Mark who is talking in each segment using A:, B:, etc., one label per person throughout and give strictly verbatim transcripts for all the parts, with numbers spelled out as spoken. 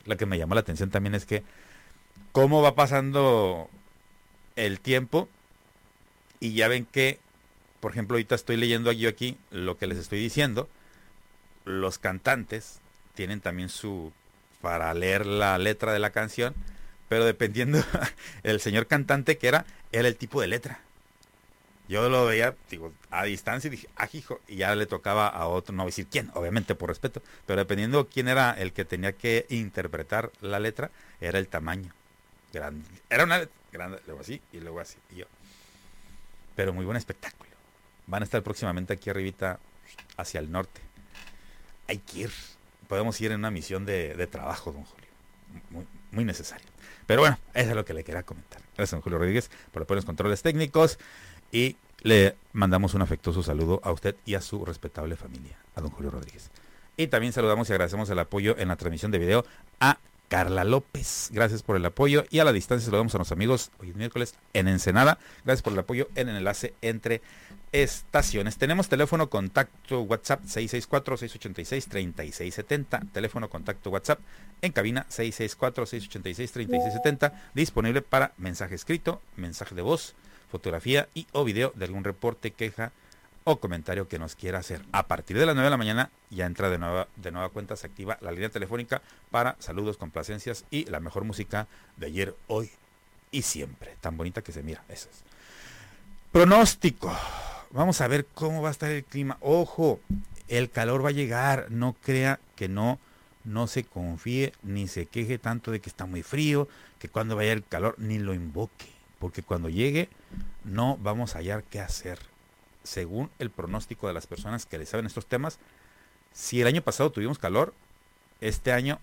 A: lo que me llamó la atención también es que cómo va pasando el tiempo y ya ven que, por ejemplo, ahorita estoy leyendo yo aquí lo que les estoy diciendo, los cantantes tienen también su, para leer la letra de la canción, pero dependiendo el señor cantante que era, era el tipo de letra. Yo lo veía, digo, a distancia y dije, ah, hijo, y ya le tocaba a otro, no voy a decir quién, obviamente por respeto, pero dependiendo quién era el que tenía que interpretar la letra, era el tamaño. Grande. Era una grande, luego así y luego así. Y yo. Pero muy buen espectáculo. Van a estar próximamente aquí arribita hacia el norte. Hay que ir. Podemos ir en una misión de, de trabajo, don Julio. Muy, muy necesario. Pero bueno, eso es lo que le quería comentar. Gracias, don Julio Rodríguez, por apoyar los controles técnicos. Y le mandamos un afectuoso saludo a usted y a su respetable familia, a don Julio Rodríguez. Y también saludamos y agradecemos el apoyo en la transmisión de video a Carla López. Gracias por el apoyo. Y a la distancia saludamos a nuestros amigos, hoy es miércoles, en Ensenada. Gracias por el apoyo en el enlace entre estaciones. Tenemos teléfono contacto WhatsApp seis seis cuatro, seis ocho seis, tres seis siete cero. Teléfono contacto WhatsApp en cabina seis seis cuatro, seis ocho seis, tres seis siete cero. Disponible para mensaje escrito, mensaje de voz, fotografía y o video de algún reporte, queja o comentario que nos quiera hacer. A partir de las nueve de la mañana ya entra de nueva, de nueva cuenta, se activa la línea telefónica para saludos, complacencias y la mejor música de ayer, hoy y siempre. Tan bonita que se mira, eso es. Pronóstico. Vamos a ver cómo va a estar el clima. Ojo, el calor va a llegar. No crea que no, no se confíe ni se queje tanto de que está muy frío, que cuando vaya el calor ni lo invoque, porque cuando llegue no vamos a hallar qué hacer. Según el pronóstico de las personas que le saben estos temas, si el año pasado tuvimos calor, este año,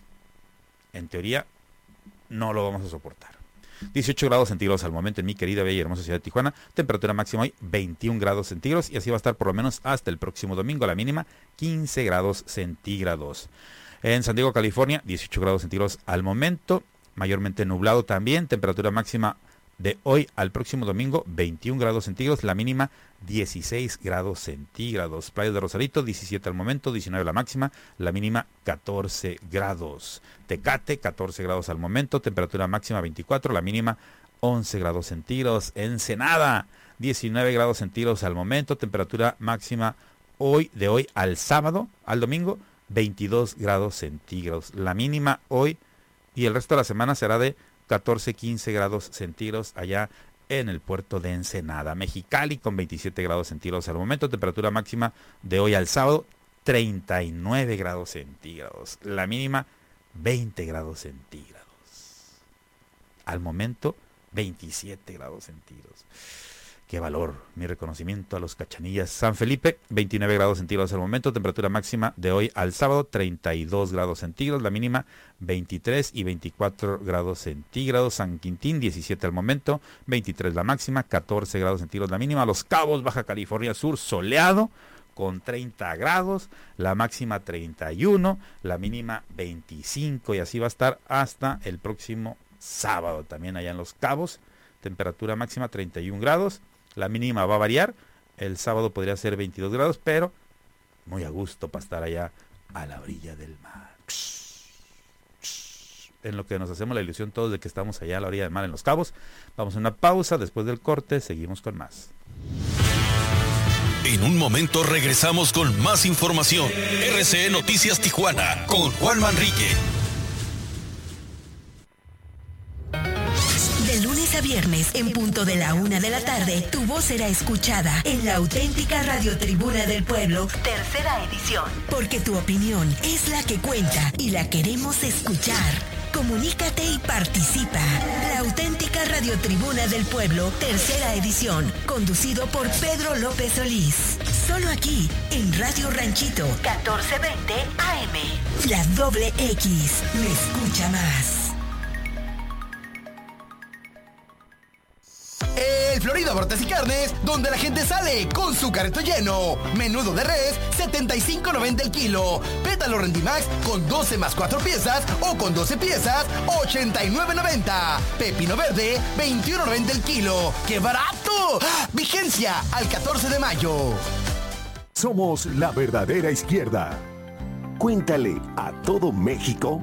A: en teoría, no lo vamos a soportar. dieciocho grados centígrados al momento en mi querida, bella y hermosa ciudad de Tijuana. Temperatura máxima hoy veintiún grados centígrados y así va a estar por lo menos hasta el próximo domingo. La mínima quince grados centígrados. En San Diego, California, dieciocho grados centígrados al momento. Mayormente nublado también. Temperatura máxima de hoy al próximo domingo, veintiún grados centígrados, la mínima dieciséis grados centígrados. Playa de Rosarito, diecisiete al momento, diecinueve la máxima, la mínima catorce grados. Tecate, catorce grados al momento, temperatura máxima veinticuatro, la mínima once grados centígrados. Ensenada, diecinueve grados centígrados al momento, temperatura máxima hoy, de hoy al sábado, al domingo, veintidós grados centígrados. La mínima hoy y el resto de la semana será de catorce, quince grados centígrados allá en el puerto de Ensenada. Mexicali con veintisiete grados centígrados al momento, temperatura máxima de hoy al sábado, treinta y nueve grados centígrados. La mínima, veinte grados centígrados. Al momento, veintisiete grados centígrados. Qué valor, mi reconocimiento a los Cachanillas. San Felipe, veintinueve grados centígrados al momento, temperatura máxima de hoy al sábado, treinta y dos grados centígrados, la mínima veintitrés y veinticuatro grados centígrados. San Quintín, diecisiete al momento, veintitrés la máxima, catorce grados centígrados la mínima. Los Cabos, Baja California Sur, soleado con treinta grados, la máxima treinta y uno, la mínima veinticinco y así va a estar hasta el próximo sábado también allá en Los Cabos. Temperatura máxima treinta y un grados. La mínima va a variar, el sábado podría ser veintidós grados, pero muy a gusto para estar allá a la orilla del mar. En lo que nos hacemos la ilusión todos de que estamos allá a la orilla del mar en Los Cabos. Vamos a una pausa, después del corte seguimos con más.
B: En un momento regresamos con más información. R C E Noticias Tijuana con Juan Manrique.
C: A viernes, en punto de la una de la tarde, tu voz será escuchada en la auténtica Radio Tribuna del Pueblo, tercera edición. Porque tu opinión es la que cuenta y la queremos escuchar. Comunícate y participa. La auténtica Radio Tribuna del Pueblo, tercera edición, conducido por Pedro López Solís. Solo aquí, en Radio Ranchito, catorce veinte A M. La doble X, me escucha más.
D: El Florida Bortes y Carnes, donde la gente sale con su carrito lleno. Menudo de res, setenta y cinco noventa el kilo. Pétalo Rendimax con doce más cuatro piezas o con doce piezas, ochenta y nueve noventa. Pepino verde, veintiuno noventa el kilo. ¡Qué barato! ¡Ah! Vigencia al catorce de mayo.
E: Somos la verdadera izquierda. Cuéntale a todo México